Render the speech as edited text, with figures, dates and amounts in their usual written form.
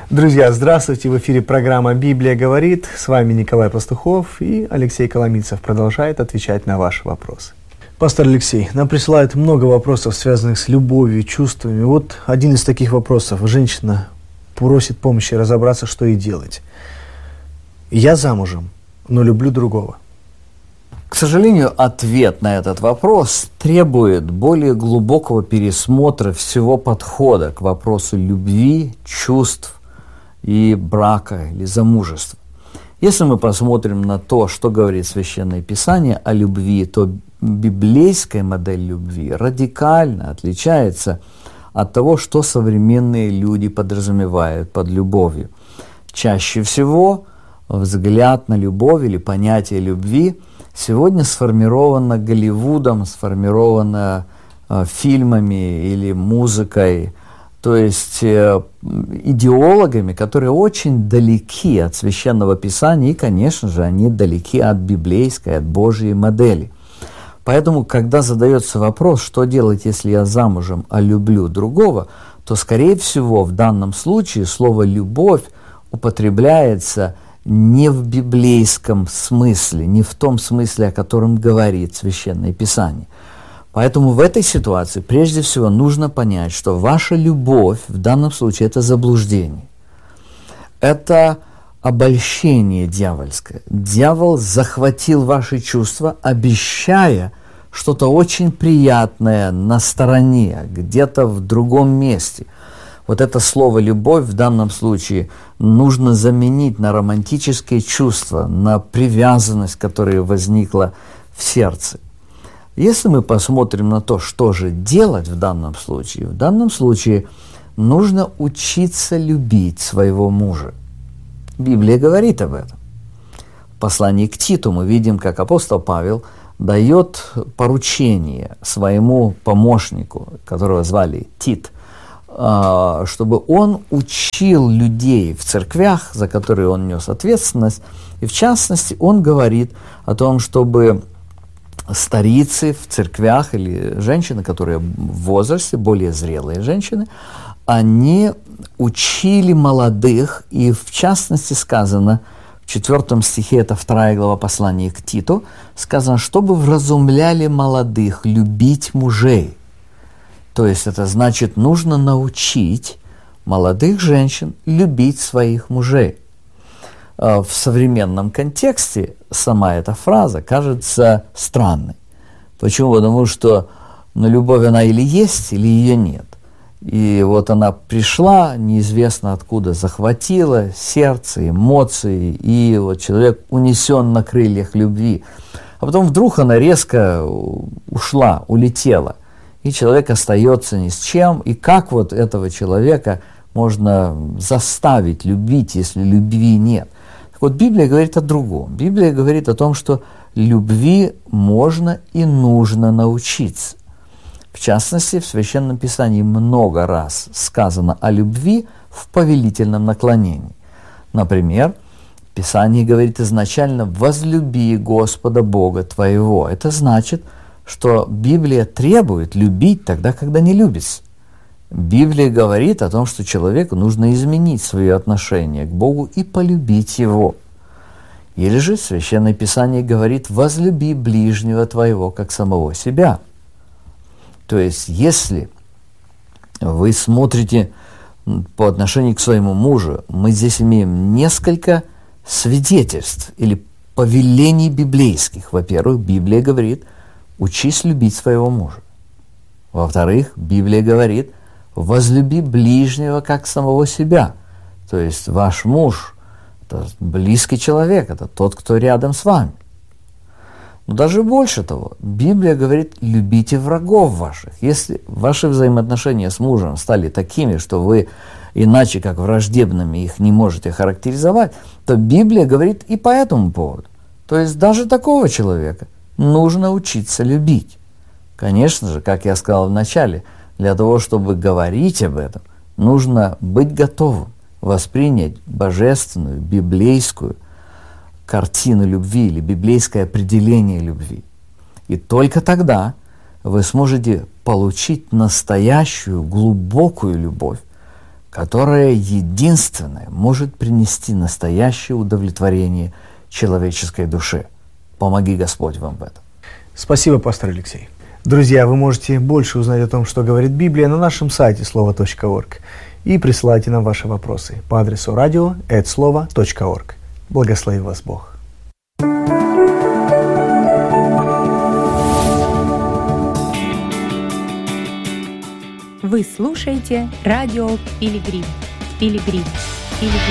Друзья, здравствуйте! В эфире программа «Библия говорит». С вами Николай Пастухов, и Алексей Коломийцев продолжает отвечать на ваши вопросы. Пастор Алексей, нам присылают много вопросов, связанных с любовью, чувствами. Вот один из таких вопросов. Женщина просит помощи разобраться, что ей делать. Я замужем, но люблю другого. К сожалению, ответ на этот вопрос требует более глубокого пересмотра всего подхода к вопросу любви, чувств и брака или замужества. Если мы посмотрим на то, что говорит Священное Писание о любви, то библейская модель любви радикально отличается от того, что современные люди подразумевают под любовью. Чаще всего взгляд на любовь или понятие любви сегодня сформировано Голливудом, сформировано фильмами или музыкой, то есть идеологами, которые очень далеки от Священного Писания, и, конечно же, они далеки от библейской, от Божьей модели. Поэтому, когда задается вопрос, что делать, если я замужем, а люблю другого, то, скорее всего, в данном случае слово «любовь» употребляется не в библейском смысле, не в том смысле, о котором говорит Священное Писание. Поэтому в этой ситуации прежде всего нужно понять, что ваша любовь в данном случае – это заблуждение. Это обольщение дьявольское. Дьявол захватил ваши чувства, обещая что-то очень приятное на стороне, где-то в другом месте. Вот это слово «любовь» в данном случае нужно заменить на романтические чувства, на привязанность, которая возникла в сердце. Если мы посмотрим на то, что же делать в данном случае нужно учиться любить своего мужа. Библия говорит об этом. В послании к Титу мы видим, как апостол Павел дает поручение своему помощнику, которого звали Тит, чтобы он учил людей в церквях, за которые он нес ответственность, и в частности он говорит о том, чтобы старицы в церквях или женщины, которые в возрасте, более зрелые женщины, они учили молодых, и в частности сказано в 4 стихе, это 2 глава послания к Титу, сказано, чтобы вразумляли молодых любить мужей. То есть это значит, нужно научить молодых женщин любить своих мужей. В современном контексте сама эта фраза кажется странной. Почему? Потому что любовь она или есть, или ее нет. И вот она пришла, неизвестно откуда, захватила сердце, эмоции, и вот человек унесен на крыльях любви. А потом вдруг она резко ушла, улетела. И человек остается ни с чем. И как вот этого человека можно заставить любить, если любви нет? Так вот, Библия говорит о другом. Библия говорит о том, что любви можно и нужно научиться. В частности, в Священном Писании много раз сказано о любви в повелительном наклонении. Например, Писание говорит изначально «возлюби Господа Бога твоего». Это значит, что Библия требует любить тогда, когда не любится. Библия говорит о том, что человеку нужно изменить свое отношение к Богу и полюбить Его. Или же Священное Писание говорит «возлюби ближнего твоего, как самого себя». То есть, если вы смотрите по отношению к своему мужу, мы здесь имеем несколько свидетельств или повелений библейских. Во-первых, Библия говорит «учись любить своего мужа». Во-вторых, Библия говорит «возлюби ближнего, как самого себя». То есть ваш муж – это близкий человек, это тот, кто рядом с вами. Но даже больше того, Библия говорит «любите врагов ваших». Если ваши взаимоотношения с мужем стали такими, что вы иначе как враждебными их не можете характеризовать, то Библия говорит и по этому поводу. То есть даже такого человека нужно учиться любить. Конечно же, как я сказал в начале, для того, чтобы говорить об этом, нужно быть готовым воспринять божественную, библейскую картину любви или библейское определение любви. И только тогда вы сможете получить настоящую, глубокую любовь, которое единственное может принести настоящее удовлетворение человеческой душе. Помоги Господь вам в этом. Спасибо, пастор Алексей. Друзья, вы можете больше узнать о том, что говорит Библия, на нашем сайте слово.орг, и присылайте нам ваши вопросы по адресу radio@slovo.org. Благослови вас Бог. Вы слушаете радио Пилигрим. Пилигрим. Пилигрим.